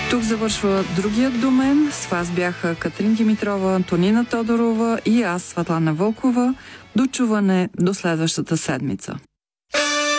Тук завършва другият домен. С вас бяха Катрин Димитрова, Антонина Тодорова и аз, Светлана Вълкова. До чуване до следващата седмица.